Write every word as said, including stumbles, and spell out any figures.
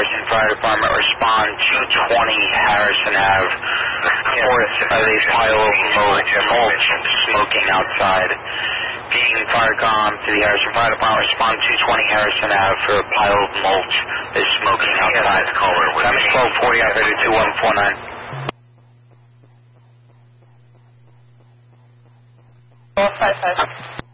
Harrison Fire Department, respond two twenty Harrison Avenue for a pile of mulch smoking outside. Being Firecom to the Harrison Fire Department, respond two twenty Harrison Avenue for a pile of mulch is smoking outside. Time is twelve forty, operator two one four nine. four five five.